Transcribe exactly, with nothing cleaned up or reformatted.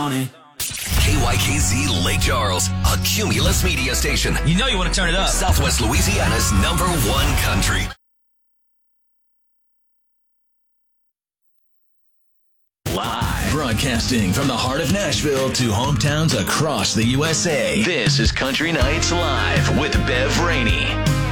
on it. K Y K Z Lake Charles, a Cumulus media station. You know you want to turn it up. Southwest Louisiana's number one country. Live. Broadcasting from the heart of Nashville to hometowns across the U S A. This is Country Nights Live with Bev Rainey.